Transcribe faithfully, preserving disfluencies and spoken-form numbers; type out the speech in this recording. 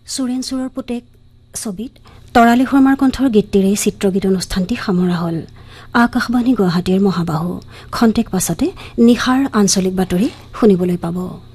সুৰেন সুৰৰ পুতেক ছবিত তৰালী শৰ্মাৰ কণ্ঠৰ গীতটিৰে চিত্ৰগীত অনুষ্ঠানটি সামৰা হ'ল। আকাশবাণী গুৱাহাটীৰ মহাবাহু খন্তেক পাছতে নিশাৰ আঞ্চলিক বাতৰি শুনিবলৈ পাব।